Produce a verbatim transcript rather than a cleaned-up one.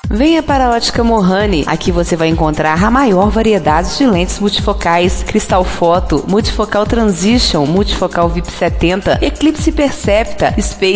Venha para a Ótica Mohani. Aqui você vai encontrar a maior variedade de lentes multifocais, cristal foto, multifocal transition, multifocal V I P setenta, Eclipse Percepta, Space